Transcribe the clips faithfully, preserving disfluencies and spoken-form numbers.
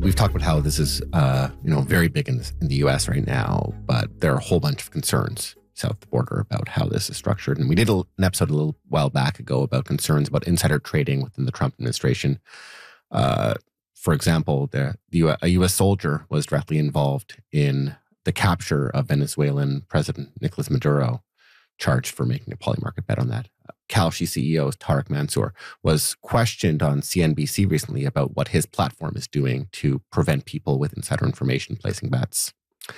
we've talked about how this is, uh, you know, very big in, this, in the U S right now, but there are a whole bunch of concerns south of the border about how this is structured. And we did an episode a little while back ago about concerns about insider trading within the Trump administration. Uh, for example, the, the a U S soldier was directly involved in the capture of Venezuelan President Nicolas Maduro, charged for making a Polymarket bet on that. Kalshi C E O Tarek Mansour was questioned on C N B C recently about what his platform is doing to prevent people with insider information placing bets.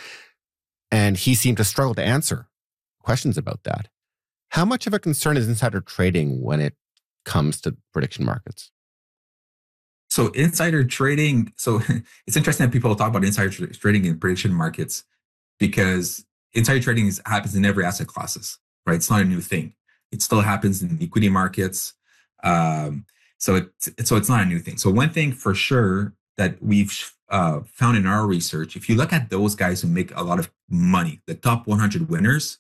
And he seemed to struggle to answer questions about that. How much of a concern is insider trading when it comes to prediction markets? So insider trading, so it's interesting that people talk about insider tra- trading in prediction markets because insider trading is, happens in every asset classes, right? It's not a new thing. It still happens in equity markets. Um, so, it, so it's not a new thing. So one thing for sure that we've uh, found in our research, if you look at those guys who make a lot of money, the top one hundred winners,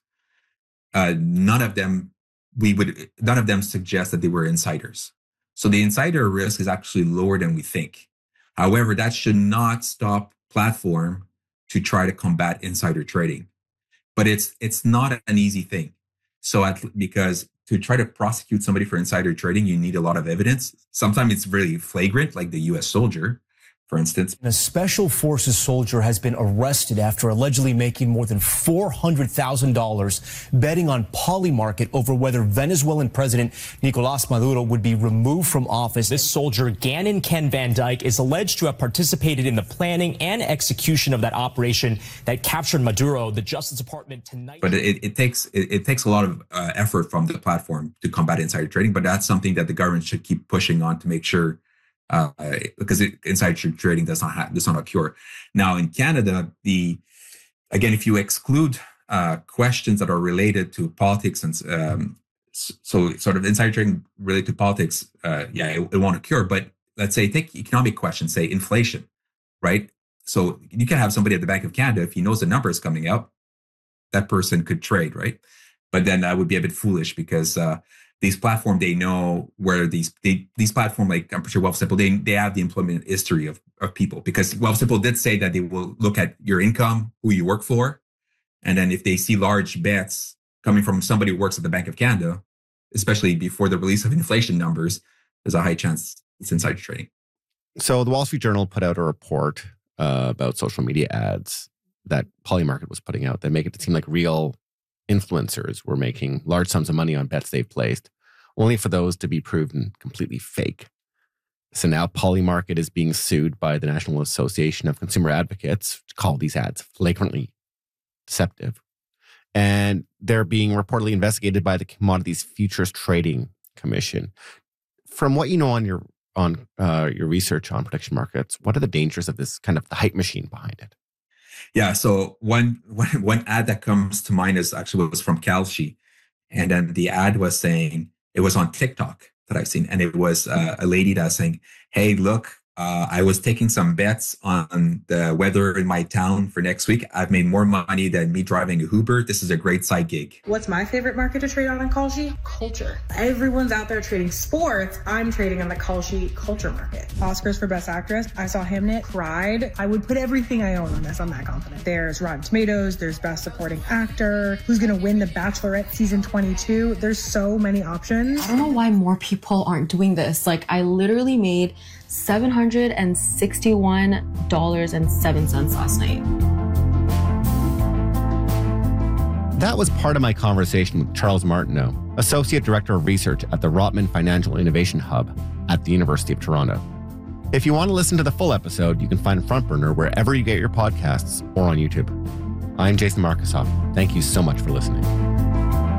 uh, none of them, we would, none of them suggest that they were insiders. So the insider risk is actually lower than we think. However, that should not stop platform to try to combat insider trading. But it's it's not an easy thing. So at, because to try to prosecute somebody for insider trading, you need a lot of evidence. Sometimes it's really flagrant, like the U S soldier, for instance. A special forces soldier has been arrested after allegedly making more than four hundred thousand dollars betting on Polymarket over whether Venezuelan President Nicolas Maduro would be removed from office. This soldier, Gannon Ken Van Dyke, is alleged to have participated in the planning and execution of that operation that captured Maduro. The Justice Department tonight. But it, it takes it, it takes a lot of uh, effort from the platform to combat insider trading. But that's something that the government should keep pushing on to make sure. Uh, because it, insider trading does not have, does not occur. Now in Canada, the again, if you exclude uh, questions that are related to politics and um, so sort of insider trading related to politics, uh, yeah, it, it won't occur. But let's say take economic questions, say inflation, right? So you can have somebody at the Bank of Canada, if he knows the number is coming out, that person could trade, right? But then that would be a bit foolish because uh, these platforms, they know where these they, these platforms, like I'm pretty sure Wealthsimple, they they have the employment history of, of people because Wealthsimple did say that they will look at your income, who you work for, and then if they see large bets coming from somebody who works at the Bank of Canada, especially before the release of inflation numbers, there's a high chance it's insider trading. So the Wall Street Journal put out a report uh, about social media ads that Polymarket was putting out that make it seem like real influencers were making large sums of money on bets they've placed, only for those to be proven completely fake. So now Polymarket is being sued by the National Association of Consumer Advocates to call these ads flagrantly deceptive. And they're being reportedly investigated by the Commodities Futures Trading Commission. From what you know on your on uh, your research on prediction markets, what are the dangers of this kind of the hype machine behind it? Yeah, so one, one one ad that comes to mind is actually was from Kalshi. And then the ad was saying, it was on TikTok that I've seen. And it was uh, a lady that's saying, hey, look, uh, I was taking some bets on the weather in my town for next week. I've made more money than me driving a Uber. This is a great side gig. What's my favorite market to trade on in Kalshi? Culture. Everyone's out there trading sports. I'm trading on the Kalshi culture market. Oscars for Best Actress. I saw Hamnet, cried. I would put everything I own on this. I'm that confident. There's Rotten Tomatoes. There's Best Supporting Actor. Who's going to win The Bachelorette season twenty-two? There's so many options. I don't know why more people aren't doing this. Like, I literally made seven hundred sixty-one dollars and seven cents last night. That was part of my conversation with Charles Martineau, Associate Director of Research at the Rotman Financial Innovation Hub at the University of Toronto. If you want to listen to the full episode, you can find Front Burner wherever you get your podcasts or on YouTube. I'm Jason Markusoff. Thank you so much for listening.